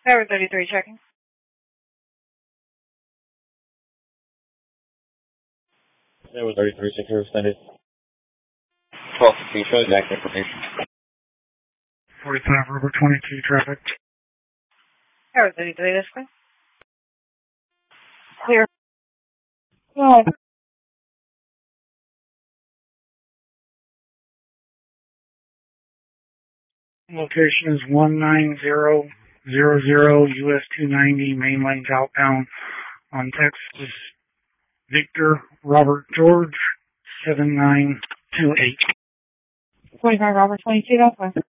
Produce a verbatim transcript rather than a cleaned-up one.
Tower thirty-three checking. Tower thirty-three, secure extended. twelve fifteen, show exact information. forty-five, Robert twenty-two, traffic. Tower thirty-three, this way. Clear. No. Location is one nine zero zero zero U S two ninety, main lanes outbound on Texas Victor Robert George seven nine two eight. twenty-five Robert twenty-two, that's fine.